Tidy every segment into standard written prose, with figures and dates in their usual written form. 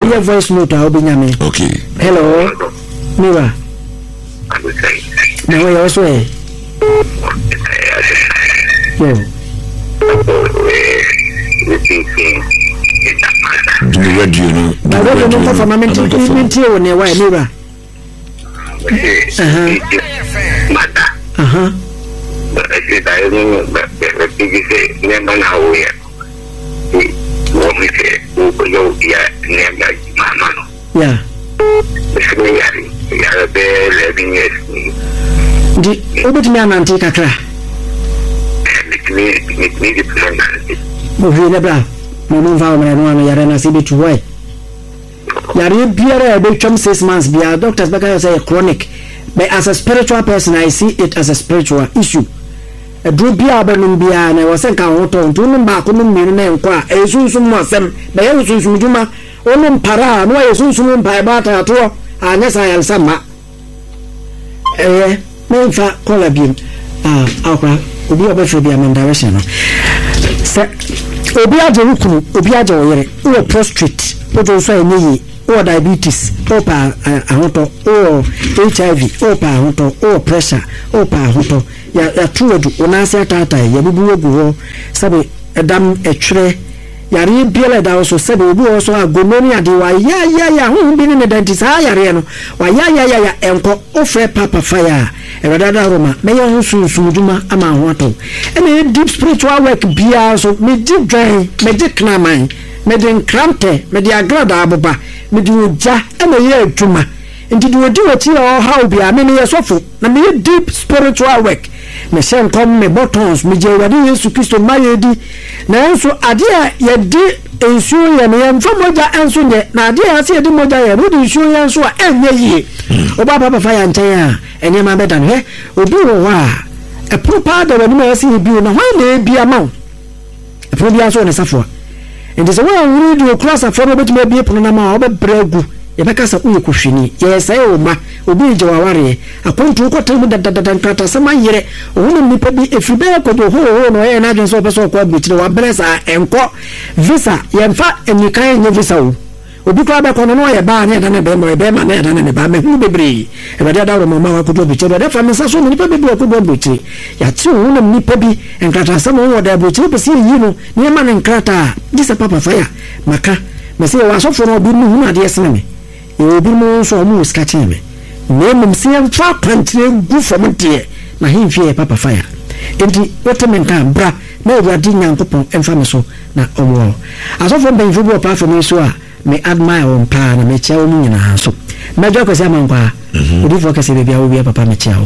Your voice note I'll be yummy. Okay. Hello. Mira. Now where also eh? Yeah. Do you read you know? I don't know for my mental on your way, Mira. But I said I don't know that the big say never now we what we say no never mama. Yeah. Yeah, 11 years. The Obitman antique a crack. Never. No environment and one yarena see to way. Yari beer a big 6 months be doctors because say chronic. But as a spiritual person, I see it as a spiritual issue. A drew beer benumbian, I was a count on 2 back on the minute, a soon was them, by a soon Juma, only para, no a soon by butter at all, unless I am summer. Main fat collar beam. Okra, Obi should be a man direction. Obiajo Rukunu, Obiajo, or prostrate, what also a knee, or diabetes, or or HIV, or pahoto, or pressure, or pahoto. Ya true to Onasa Tata, Yabu, Sabi, a dam a tray. Yari Biela also said, we also have Gomonia, who been in the dentist, Ayariano, why, uncle, offer Papa Fire, a Radada Roma, Mayor Sumuduma, Amawato. And a deep spiritual work, Biaso, me deep drain, medic Namai, Medin Crante, Mediagrada Ababa, Meduja, and a year Juma. And did you do it here or how be a many years of na me deep spiritual work? Me send come me buttons, me jewadi Yesu Kristo mayedi. Na enso adia ye di ensuo ye me mfa moja enso nye na adia ase ye di moja ye no di ensuo ye enso a enye yi. Oba papa fa ya nchen a enye ma beda no he obi wo wa e proper da wani ma ase bi na hwan na bi ama. E pro bi aso ne safo. And so when we do cross a for bit me bi pono na ma obebregu. Yabakasa uye kushini yes ayo ma obi jawaware apontu ko temu dadadadanta sama yire ohunu nipa bi efribe ko do ho no ye na dwenso peso ko bitire wa blessa enko visa yemfa enikan nye visa o obi ko abeko no ye ba na da na be mo be ma na da na ba me hu bebre e ba da mo ma ko do bitire da fa mesa so nipa bi ko do bitire ya ti ohunu nipa bi enkata sama wo da bitire be si yi no ne ma na enkata disa papa fire maka me se wa so fo no bi mu hu ade esene you be more so almost catching me. Name him see him trap and good for me, dear. Now he fear Papa Fire. And the waterman bra, no, we are doing young couple and famiso, not a wall. As often been football apart from me, so may admire on pan and may tell me in a house. My job is a manqua. Would you focus if I will be a papa Michel?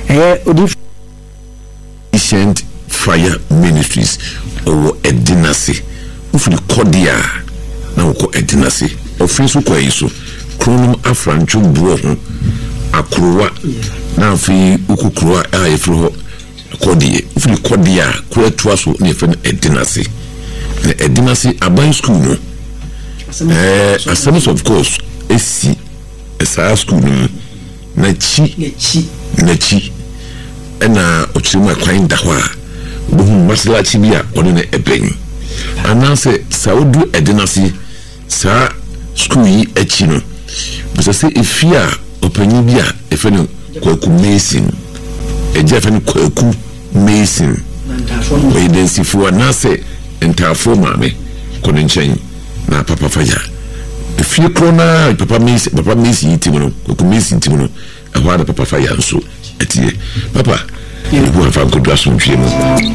Ancient Fire Ministries or a dynasty. If you cordia now call a dynasty or Facebook so. Kronum afrancho bro akruwa na afi ukukruwa efro kodie ifri kodia kwetu aso ne fe edinase na edinase aban school no Assemblies of course esi esa school no na chi na ochirima kwan da ho a bohu masala chi bia one na eben anase saudu edinase sa school yi echi no but I say if you are opening bia if you kwaku mason eje fe no kwaku mason we den sifu na say entafo mame kono nchen na papa faya if you kona papa mason timo kwaku mason timo no ehwa da papa faya nso etie papa you go have a good aso ntwe mu